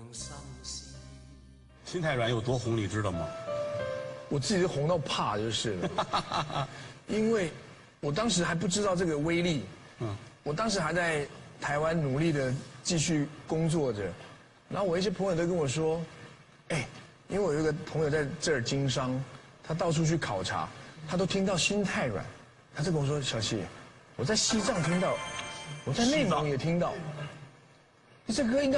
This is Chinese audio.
心太软有多红，你知道吗？ 我自己是红到怕就是了，因为我当时还不知道这个威力，我当时还在台湾努力的继续工作着，然后我一些朋友都跟我说，哎，因为我有一个朋友在这儿经商，他到处去考察，他都听到心太软，他就跟我说，小七，我在西藏听到，我在内蒙也听到，这歌应该